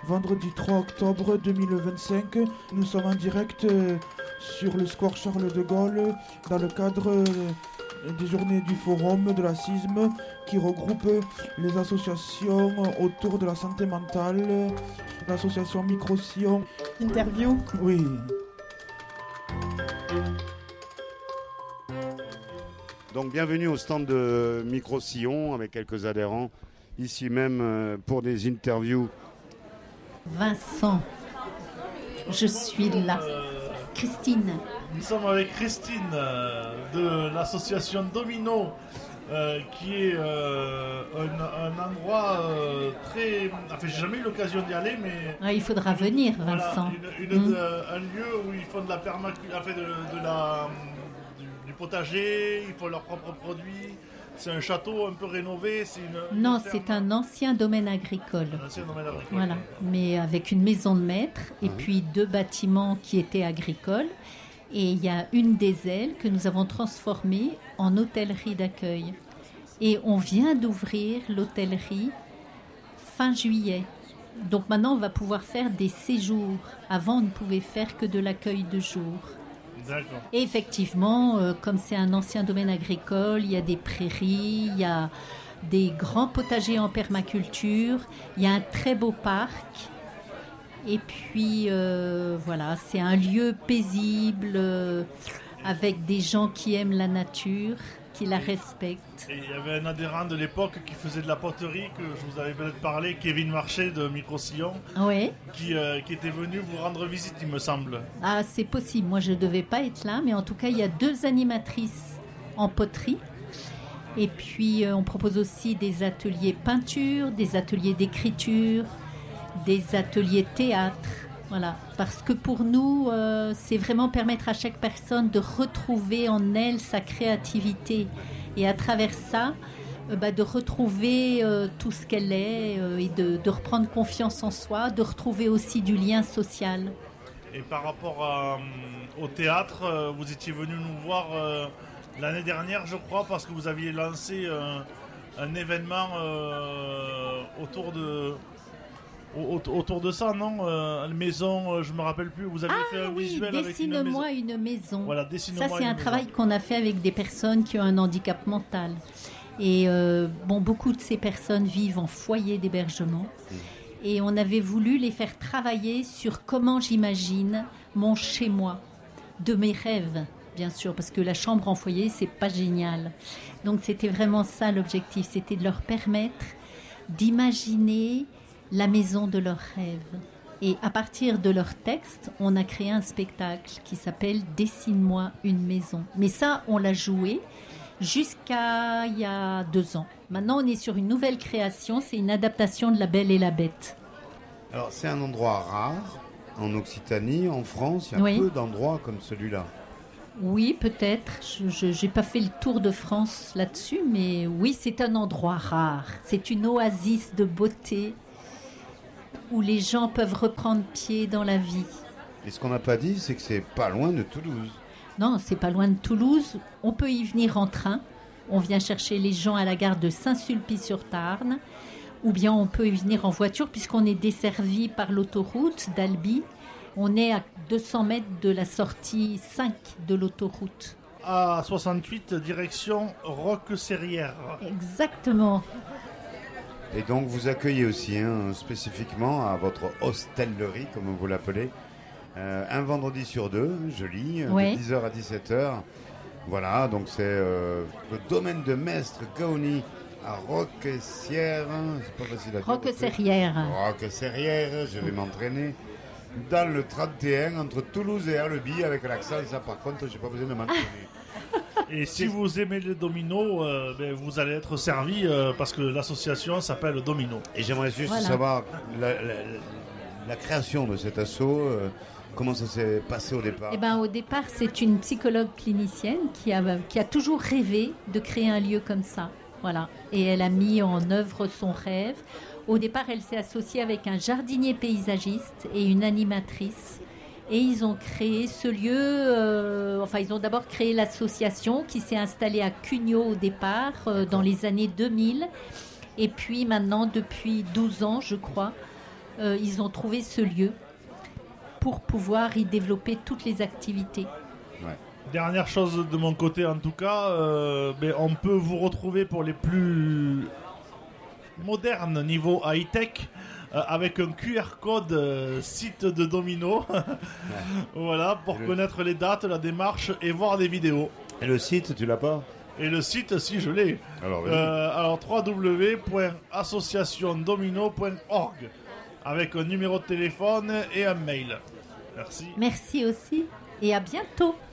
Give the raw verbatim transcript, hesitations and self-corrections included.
vendredi trois octobre deux mille vingt-cinq. Nous sommes en direct euh, sur le square Charles de Gaulle dans le cadre euh, des journées du forum de la C I S M qui regroupe les associations autour de la santé mentale, l'association Micro-Sillon. Interview. Oui. Donc bienvenue au stand de Micro-Sillon avec quelques adhérents, ici même pour des interviews. Vincent, je suis là. Christine. Nous sommes avec Christine euh, de l'association Domino, euh, qui est euh, un, un endroit euh, très... Enfin, j'ai jamais eu l'occasion d'y aller, mais... Ah, il faudra venir, Vincent. Voilà, une, une, mmh. de, un lieu où ils font de la permaculture, enfin, de, de la... Du, du potager, ils font leurs propres produits. C'est un château un peu rénové. C'est une, non, une c'est un ancien domaine agricole. Un ancien domaine agricole. Voilà, mais avec une maison de maître et mmh. puis deux bâtiments qui étaient agricoles. Et il y a une des ailes que nous avons transformée en hôtellerie d'accueil. Et on vient d'ouvrir l'hôtellerie fin juillet. Donc maintenant, on va pouvoir faire des séjours. Avant, on ne pouvait faire que de l'accueil de jour. D'accord. Et effectivement, euh, comme c'est un ancien domaine agricole, il y a des prairies, il y a des grands potagers en permaculture, il y a un très beau parc. Et puis, euh, voilà, c'est un lieu paisible, euh, avec des gens qui aiment la nature, qui la respectent. Et il y avait un adhérent de l'époque qui faisait de la poterie, que je vous avais peut-être parlé, Kevin Marché de Micro-Sillon, oui. qui, euh, qui était venu vous rendre visite, il me semble. Ah, c'est possible. Moi, je ne devais pas être là, mais en tout cas, il y a deux animatrices en poterie. Et puis, euh, on propose aussi des ateliers peinture, des ateliers d'écriture, des ateliers théâtre, voilà. Parce que pour nous, euh, c'est vraiment permettre à chaque personne de retrouver en elle sa créativité et à travers ça, euh, bah, de retrouver euh, tout ce qu'elle est euh, et de, de reprendre confiance en soi, de retrouver aussi du lien social. Et par rapport à, euh, au théâtre, euh, vous étiez venu nous voir euh, l'année dernière, je crois, parce que vous aviez lancé euh, un événement euh, autour de... Autour de ça, non euh, Une maison, euh, je me rappelle plus. Vous avez ah, fait un oui, visuel avec une maison. Dessine-moi une maison. Voilà, dessine-moi ça, c'est une un maison. travail qu'on a fait avec des personnes qui ont un handicap mental. Et euh, bon, beaucoup de ces personnes vivent en foyer d'hébergement. Mmh. Et on avait voulu les faire travailler sur comment j'imagine mon chez-moi, de mes rêves, bien sûr, parce que la chambre en foyer, c'est pas génial. Donc, c'était vraiment ça l'objectif, c'était de leur permettre d'imaginer la maison de leurs rêves. Et à partir de leurs textes, on a créé un spectacle qui s'appelle « Dessine-moi une maison ». Mais ça, on l'a joué jusqu'à il y a deux ans. Maintenant, on est sur une nouvelle création, c'est une adaptation de La Belle et la Bête. Alors, c'est un endroit rare en Occitanie, en France. Il y a oui. peu d'endroits comme celui-là. Oui, peut-être. Je n'ai pas fait le tour de France là-dessus, mais oui, c'est un endroit rare. C'est une oasis de beauté où les gens peuvent reprendre pied dans la vie. Et ce qu'on n'a pas dit, c'est que c'est pas loin de Toulouse. Non, c'est pas loin de Toulouse. On peut y venir en train. On vient chercher les gens à la gare de Saint-Sulpice-sur-Tarn. Ou bien on peut y venir en voiture puisqu'on est desservi par l'autoroute d'Albi. On est à deux cents mètres de la sortie cinq de l'autoroute. À soixante-huit, direction Roqueserrières. Exactement. Et donc vous accueillez aussi hein, spécifiquement à votre hostellerie, comme vous l'appelez, euh, un vendredi sur deux, je lis, ouais. de dix heures à dix-sept heures. Voilà, donc c'est euh, le domaine de Maistre Gaoni à Roqueserrières. C'est pas facile à dire. Roqueserrières. Roqueserrières, je vais m'entraîner. Dans le trente et un, entre Toulouse et Albi, avec l'accent, ça par contre, j'ai pas besoin de m'entraîner. Et si vous aimez les dominos, euh, ben, vous allez être servi euh, parce que l'association s'appelle Domino. Et j'aimerais juste voilà. savoir la, la, la création de cet asso, euh, comment ça s'est passé au départ. Eh ben, au départ, c'est une psychologue clinicienne qui a, qui a toujours rêvé de créer un lieu comme ça. Voilà. Et elle a mis en œuvre son rêve. Au départ, elle s'est associée avec un jardinier paysagiste et une animatrice. Et ils ont créé ce lieu, euh, enfin ils ont d'abord créé l'association qui s'est installée à Cugnot au départ, euh, dans les années deux mille. Et puis maintenant, depuis douze ans, je crois, euh, ils ont trouvé ce lieu pour pouvoir y développer toutes les activités. Ouais. Dernière chose de mon côté en tout cas, euh, ben, on peut vous retrouver pour les plus modernes niveau high-tech euh, avec un Q R code euh, site de Domino. Ouais. Voilà, pour le... connaître les dates, la démarche et voir des vidéos. Et le site, tu l'as pas ? Et le site, si, je l'ai. Alors, euh, alors w w w point association domino point org avec un numéro de téléphone et un mail. Merci. Merci aussi et à bientôt.